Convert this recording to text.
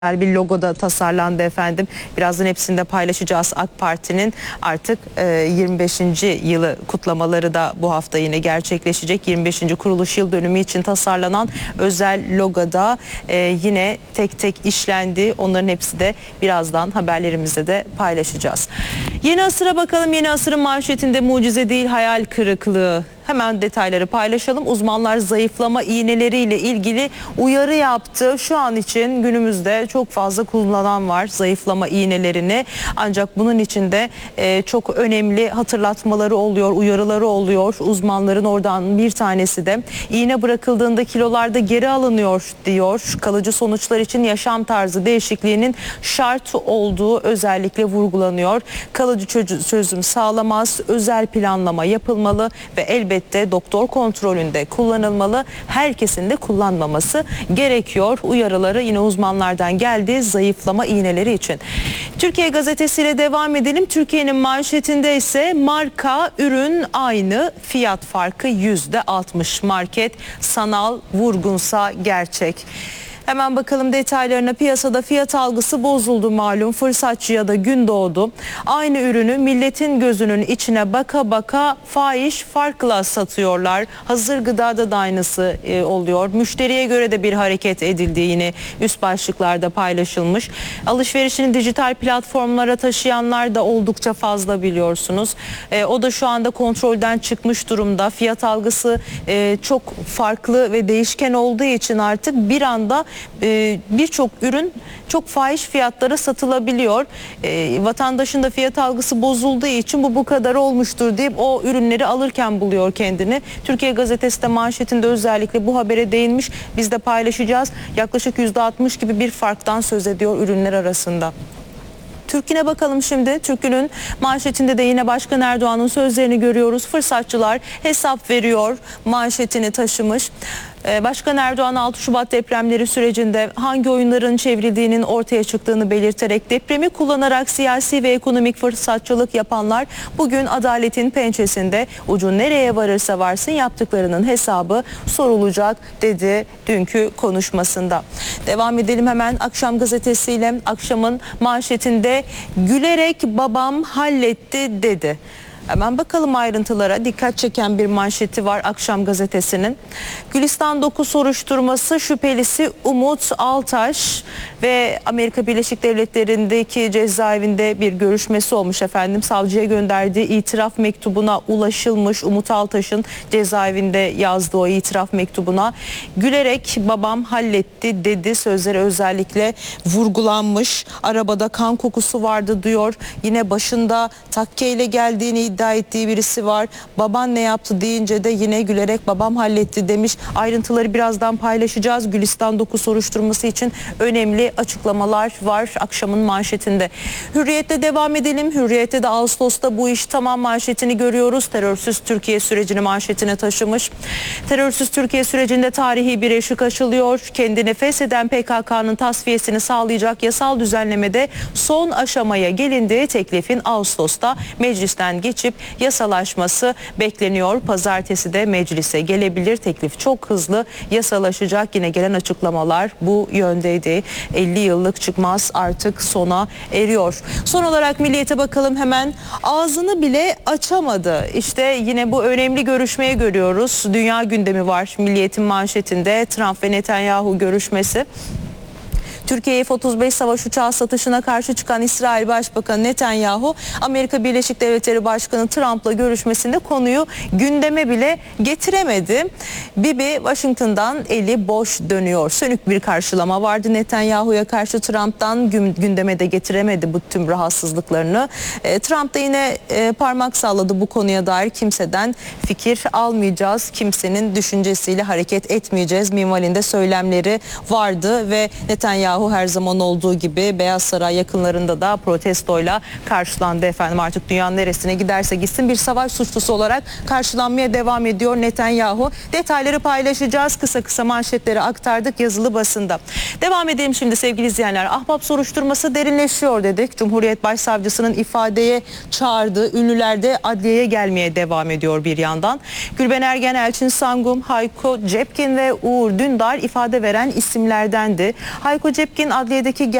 bir logo da tasarlandı efendim. Birazdan hepsini de paylaşacağız. AK Parti'nin artık 25. yılı kutlamaları da bu hafta yine gerçekleşecek. 25. kuruluş yıl dönümü için tasarlanan özel logoda yine tek tek işlendi. Onların hepsi de birazdan haberlerimizde de paylaşacağız. Yeni Asır'a bakalım. Yeni Asır'ın manşetinde mucize değil hayal kırıklığı. Hemen detayları paylaşalım. Uzmanlar zayıflama iğneleriyle ilgili uyarı yaptı. Şu an için günümüzde çok fazla kullanan var zayıflama iğnelerini. Ancak bunun için de çok önemli hatırlatmaları oluyor, uyarıları oluyor. Uzmanların oradan bir tanesi de iğne bırakıldığında kilolarda geri alınıyor diyor. Kalıcı sonuçlar için yaşam tarzı değişikliğinin şart olduğu özellikle vurgulanıyor. Kalıcı çözüm sağlamaz, özel planlama yapılmalı ve elbette doktor kontrolünde kullanılmalı. Herkesin de kullanmaması gerekiyor. Uyarıları yine uzmanlardan geldi zayıflama iğneleri için. Türkiye gazetesiyle devam edelim. Türkiye'nin manşetinde ise marka, ürün aynı, fiyat farkı %60. Market sanal, vurgunsa gerçek. Hemen bakalım detaylarına. Piyasada fiyat algısı bozuldu malum. Fırsatçıya da gün doğdu. Aynı ürünü milletin gözünün içine baka baka fahiş farkla satıyorlar. Hazır gıdada da aynısı oluyor. Müşteriye göre de bir hareket edildiği yine üst başlıklarda paylaşılmış. Alışverişini dijital platformlara taşıyanlar da oldukça fazla biliyorsunuz. O da şu anda kontrolden çıkmış durumda. Fiyat algısı çok farklı ve değişken olduğu için artık bir anda birçok ürün çok fahiş fiyatlara satılabiliyor. Vatandaşın da fiyat algısı bozulduğu için bu kadar olmuştur deyip o ürünleri alırken buluyor kendini. Türkiye Gazetesi de manşetinde özellikle bu habere değinmiş. Biz de paylaşacağız. Yaklaşık %60 gibi bir farktan söz ediyor ürünler arasında. Türk'üne bakalım şimdi. Türk'ünün manşetinde de yine Başkan Erdoğan'ın sözlerini görüyoruz. Fırsatçılar hesap veriyor manşetini taşımış. Başkan Erdoğan 6 Şubat depremleri sürecinde hangi oyunların çevrildiğinin ortaya çıktığını belirterek depremi kullanarak siyasi ve ekonomik fırsatçılık yapanlar bugün adaletin pençesinde, ucu nereye varırsa varsın yaptıklarının hesabı sorulacak dedi dünkü konuşmasında. Devam edelim hemen Akşam gazetesiyle. Akşamın manşetinde gülerek babam halletti dedi. Hemen bakalım ayrıntılara. Dikkat çeken bir manşeti var Akşam gazetesinin. Gülistan 9 soruşturması şüphelisi Umut Altaş ve Amerika Birleşik Devletleri'ndeki cezaevinde bir görüşmesi olmuş efendim. Savcıya gönderdiği itiraf mektubuna ulaşılmış. Umut Altaş'ın cezaevinde yazdığı o itiraf mektubuna gülerek babam halletti dedi. Sözleri özellikle vurgulanmış. Arabada kan kokusu vardı diyor. Yine başında takkeyle geldiğini iddia ettiği birisi var. Baban ne yaptı deyince de yine gülerek babam halletti demiş. Ayrıntıları birazdan paylaşacağız. Gülistan 9 soruşturması için önemli açıklamalar var akşamın manşetinde. Hürriyet'te devam edelim. Hürriyet'te de Ağustos'ta bu iş tamam manşetini görüyoruz. Terörsüz Türkiye sürecini manşetine taşımış. Terörsüz Türkiye sürecinde tarihi bir eşik açılıyor. Kendini fesheden PKK'nın tasfiyesini sağlayacak yasal düzenlemede son aşamaya gelindiği teklifin Ağustos'ta meclisten geçip yasalaşması bekleniyor. Pazartesi de meclise gelebilir. Teklif çok hızlı yasalaşacak. Yine gelen açıklamalar bu yöndeydi. 50 yıllık çıkmaz artık sona eriyor. Son olarak Milliyet'e bakalım hemen. Ağzını bile açamadı. İşte yine bu önemli görüşmeye görüyoruz. Dünya gündemi var Milliyet'in manşetinde. Trump ve Netanyahu görüşmesi. Türkiye'ye F-35 savaş uçağı satışına karşı çıkan İsrail Başbakanı Netanyahu, Amerika Birleşik Devletleri Başkanı Trump'la görüşmesinde konuyu gündeme bile getiremedi. Bibi Washington'dan eli boş dönüyor. Sönük bir karşılama vardı Netanyahu'ya karşı Trump'tan, gündeme de getiremedi bu tüm rahatsızlıklarını. Trump da yine parmak salladı bu konuya dair kimseden fikir almayacağız, kimsenin düşüncesiyle hareket etmeyeceğiz minvalinde söylemleri vardı ve Netanyahu her zaman olduğu gibi Beyaz Saray yakınlarında da protestoyla karşılandı efendim. Artık dünyanın neresine giderse gitsin bir savaş suçlusu olarak karşılanmaya devam ediyor Netanyahu. Detayları paylaşacağız. Kısa kısa manşetleri aktardık yazılı basında. Devam edelim şimdi sevgili izleyenler. Ahbap soruşturması derinleşiyor dedik. Cumhuriyet Başsavcısının ifadeye çağırdığı ünlüler de adliyeye gelmeye devam ediyor bir yandan. Gülben Ergen, Elçin Sangum, Hayko Cepkin ve Uğur Dündar ifade veren isimlerdendi. Hayko Cepkin Tepkin adliyedeki